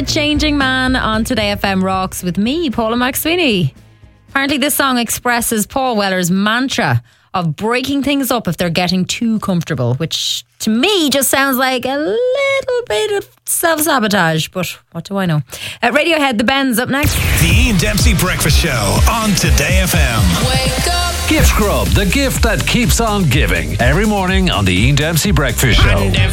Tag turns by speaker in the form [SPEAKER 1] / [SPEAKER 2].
[SPEAKER 1] Changing Man on Today FM Rocks with me, Paula McSweeney. Apparently this song expresses Paul Weller's mantra of breaking things up if they're getting too comfortable, which to me just sounds like a little bit of self-sabotage, but what do I know? At Radiohead, The Bends up next.
[SPEAKER 2] The Ian Dempsey Breakfast Show on Today FM.
[SPEAKER 3] Wake up.
[SPEAKER 4] Gift Grub, the gift that keeps on giving. Every morning on the Ian Dempsey Breakfast Show.